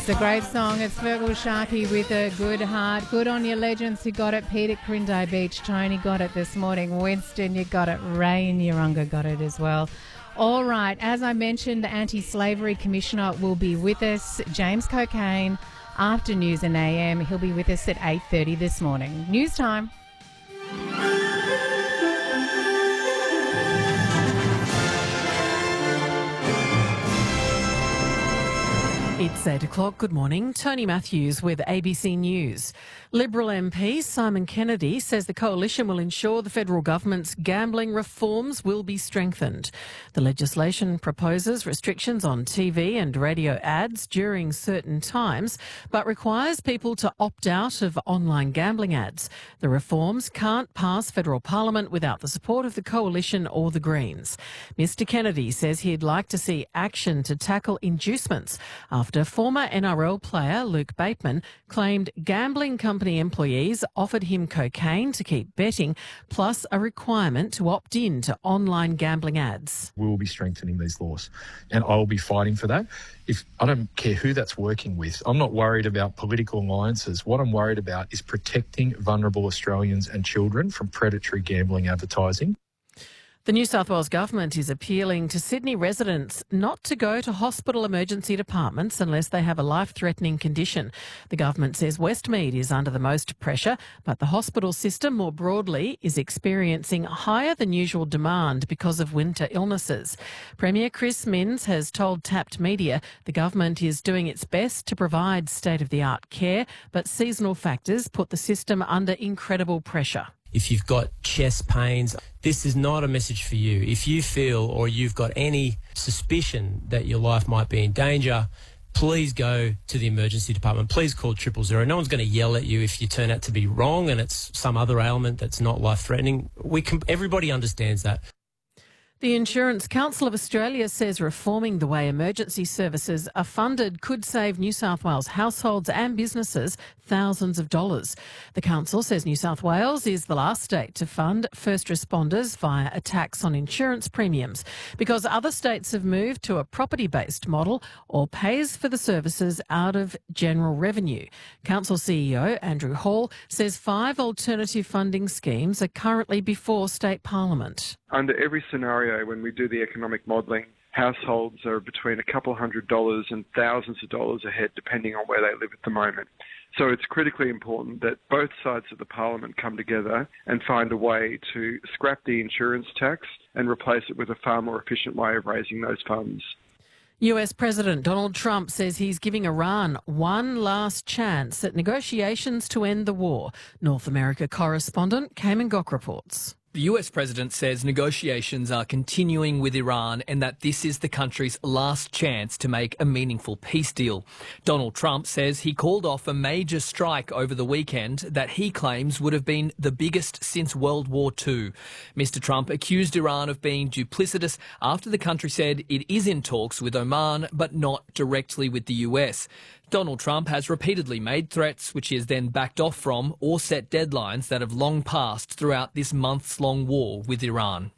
It's a great song. It's Fergal Sharkey with a good heart. Good on your legends who got it. Pete at Quirindi Beach. Tony got it this morning. Winston, you got it. Ray in Yeronga got it as well. All right. As I mentioned, the Anti-Slavery Commissioner will be with us. James Cocaine, after News and AM. He'll be with us at 8:30 this morning. News time. It's 8 o'clock. Good morning. Tony Matthews with ABC News. Liberal MP Simon Kennedy says the coalition will ensure the federal government's gambling reforms will be strengthened. The legislation proposes restrictions on TV and radio ads during certain times, but requires people to opt out of online gambling ads. The reforms can't pass federal parliament without the support of the coalition or the Greens. Mr Kennedy says he'd like to see action to tackle inducements after former NRL player Luke Bateman claimed gambling company employees offered him cocaine to keep betting, plus a requirement to opt in to online gambling ads. We will be strengthening these laws, and I will be fighting for that. I don't care who that's working with. I'm not worried about political alliances. What I'm worried about is protecting vulnerable Australians and children from predatory gambling advertising. The New South Wales Government is appealing to Sydney residents not to go to hospital emergency departments unless they have a life-threatening condition. The government says Westmead is under the most pressure, but the hospital system more broadly is experiencing higher than usual demand because of winter illnesses. Premier Chris Minns has told Tapped Media the government is doing its best to provide state-of-the-art care, but seasonal factors put the system under incredible pressure. If you've got chest pains, this is not a message for you. If you feel or you've got any suspicion that your life might be in danger, please go to the emergency department. Please call 000. No one's going to yell at you if you turn out to be wrong and it's some other ailment that's not life-threatening. Everybody understands that. The Insurance Council of Australia says reforming the way emergency services are funded could save New South Wales households and businesses thousands of dollars. The council says New South Wales is the last state to fund first responders via a tax on insurance premiums because other states have moved to a property-based model or pays for the services out of general revenue. Council CEO Andrew Hall says 5 alternative funding schemes are currently before state parliament. Under every scenario, when we do the economic modelling, households are between a couple $100 and thousands of dollars ahead, depending on where they live at the moment. So it's critically important that both sides of the parliament come together and find a way to scrap the insurance tax and replace it with a far more efficient way of raising those funds. US President Donald Trump says he's giving Iran one last chance at negotiations to end the war. North America correspondent Cayman Gok reports. The US president says negotiations are continuing with Iran and that this is the country's last chance to make a meaningful peace deal. Donald Trump says he called off a major strike over the weekend that he claims would have been the biggest since World War II. Mr. Trump accused Iran of being duplicitous after the country said it is in talks with Oman but not directly with the US. Donald Trump has repeatedly made threats which he has then backed off from or set deadlines that have long passed throughout this months-long war with Iran.